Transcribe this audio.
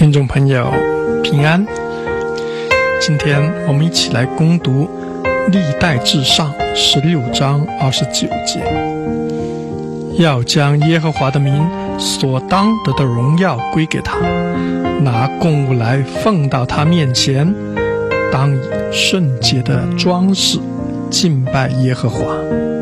听众朋友平安，今天我们一起来攻读历代志上16章29节，要将耶和华的名所当得的荣耀归给他，拿供物来奉到他面前，当以圣洁的装饰敬拜耶和华。